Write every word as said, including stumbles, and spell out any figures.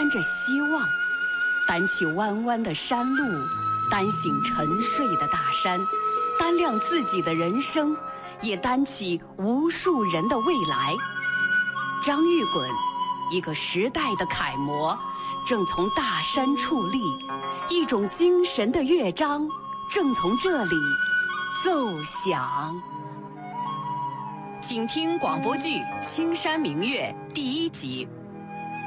担着希望，担起弯弯的山路，担醒沉睡的大山，担亮自己的人生，也担起无数人的未来。张玉滚，一个时代的楷模，正从大山矗立，一种精神的乐章正从这里奏响。请听广播剧《青山明月》第一集。